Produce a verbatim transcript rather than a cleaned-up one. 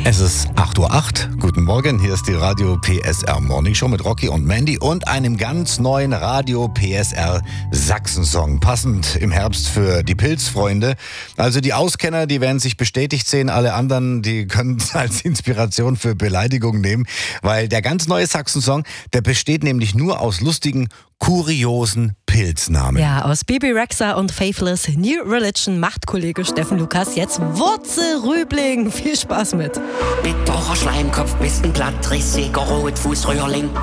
Es ist acht Uhr acht. Guten Morgen, hier ist die Radio P S R Morning Show mit Rocky und Mandy und einem ganz neuen Radio P S R Sachsen-Song. Passend im Herbst für die Pilzfreunde. Also die Auskenner, die werden sich bestätigt sehen. Alle anderen, die können es als Inspiration für Beleidigung nehmen. Weil der ganz neue Sachsen-Song, der besteht nämlich nur aus lustigen, kuriosen Pilznamen. Ja, aus Bibi Rexha und Faithless New Religion macht Kollege Steffen Lukas jetzt Wurzelrübling. Viel Spaß mit. Bitterer Schleimkopf, bist ein plattrissiger Rotfußröhrling.